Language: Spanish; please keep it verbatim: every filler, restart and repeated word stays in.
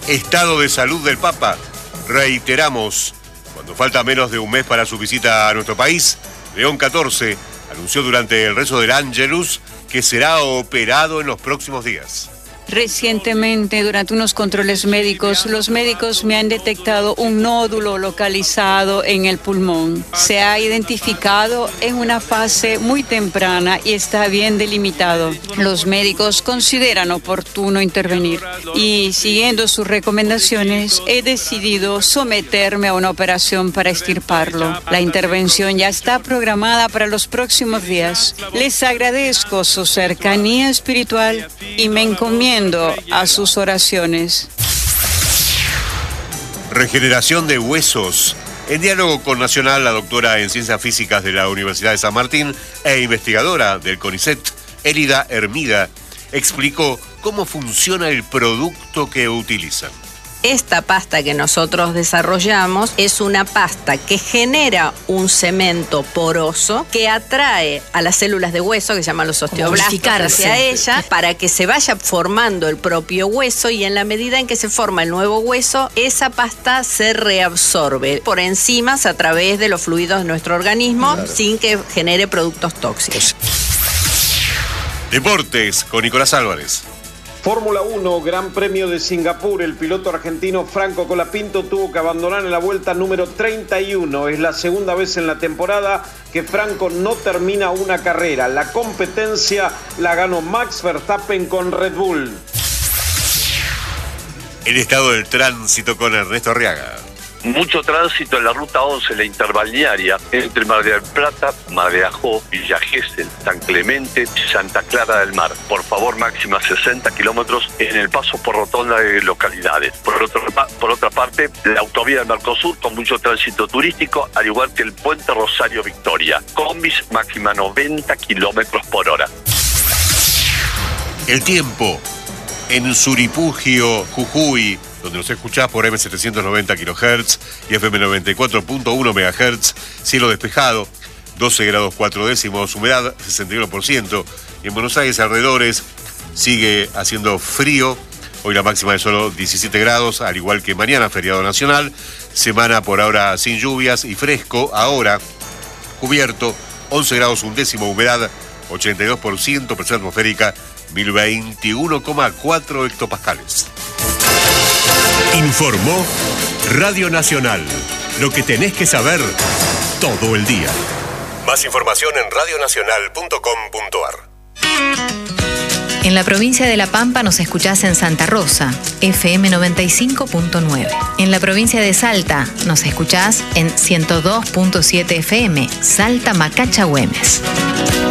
Estado de salud del Papa. Reiteramos, cuando falta menos de un mes para su visita a nuestro país, León catorce anunció durante el rezo del Ángelus que será operado en los próximos días. Recientemente, durante unos controles médicos, los médicos me han detectado un nódulo localizado en el pulmón. Se ha identificado en una fase muy temprana y está bien delimitado. Los médicos consideran oportuno intervenir y, siguiendo sus recomendaciones, he decidido someterme a una operación para extirparlo. La intervención ya está programada para los próximos días. Les agradezco su cercanía espiritual y me encomiendo a sus oraciones. Regeneración de huesos. En diálogo con Nacional, la doctora en Ciencias Físicas de la Universidad de San Martín e investigadora del CONICET, Elida Hermida, explicó cómo funciona el producto que utilizan. Esta pasta que nosotros desarrollamos es una pasta que genera un cemento poroso que atrae a las células de hueso, que se llaman los osteoblastos, hacia ella, para que se vaya formando el propio hueso, y en la medida en que se forma el nuevo hueso, esa pasta se reabsorbe por enzimas a través de los fluidos de nuestro organismo, claro, sin que genere productos tóxicos. Deportes con Nicolás Álvarez. Fórmula uno, Gran Premio de Singapur. El piloto argentino Franco Colapinto tuvo que abandonar en la vuelta número treinta y uno. Es la segunda vez en la temporada que Franco no termina una carrera. La competencia la ganó Max Verstappen con Red Bull. El estado del tránsito con Ernesto Arriaga. Mucho tránsito en la ruta once, la interbalnearia, entre Mar del Plata, Mar de Ajó, Villa Gesell, San Clemente, Santa Clara del Mar. Por favor, máxima sesenta kilómetros en el paso por rotonda de localidades. Por, otro, por otra parte, la autovía del Mercosur con mucho tránsito turístico, al igual que el puente Rosario Victoria. Combis, máxima noventa kilómetros por hora. El tiempo en Suripugio, Jujuy, donde nos escuchás por eme setecientos noventa kilohertz y efe eme noventa y cuatro punto uno megahertz, cielo despejado, doce grados cuatro décimos, humedad sesenta y uno por ciento, y en Buenos Aires alrededores sigue haciendo frío, hoy la máxima es solo diecisiete grados, al igual que mañana, feriado nacional, semana por ahora sin lluvias y fresco, ahora cubierto, once grados un décimo, humedad ochenta y dos por ciento, presión atmosférica mil veintiuno coma cuatro hectopascales. Informó Radio Nacional. Lo que tenés que saber todo el día. Más información en radio nacional punto com punto ar. En la provincia de La Pampa nos escuchás en Santa Rosa, efe eme noventa y cinco punto nueve. En la provincia de Salta nos escuchás en ciento dos punto siete efe eme, Salta Macacha Güemes.